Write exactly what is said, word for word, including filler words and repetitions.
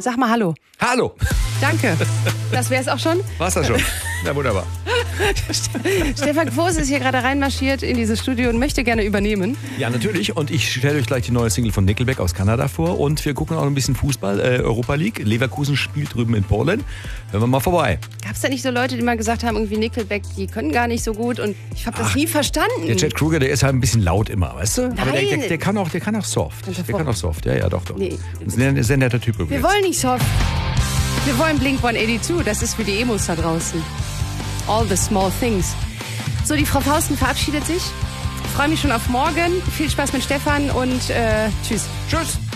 Sag mal Hallo. Hallo. Danke. Das wär's auch schon. War's das schon? Ja, wunderbar. Stefan Quos ist hier gerade reinmarschiert in dieses Studio und möchte gerne übernehmen. Ja, natürlich. Und ich stelle euch gleich die neue Single von Nickelback aus Kanada vor. Und wir gucken auch ein bisschen Fußball, äh, Europa League. Leverkusen spielt drüben in Polen. Hören wir mal vorbei. Gab's da nicht so Leute, die mal gesagt haben, irgendwie Nickelback, die können gar nicht so gut? Und ich habe das Ach, nie verstanden. Der Chad Kruger, der ist halt ein bisschen laut immer, weißt du? Nein. Aber der, der, der, kann auch, der kann auch soft. Der kann auch soft, ja, ja, doch, doch. Nee. Das ist ein sehr netter Typ übrigens. Wir wollen nicht soft. Wir wollen Blink one eighty-two. Das ist für die Emos da draußen. All the small things. So, die Frau Fausten verabschiedet sich. Ich freue mich schon auf morgen. Viel Spaß mit Stefan und äh, tschüss. Tschüss.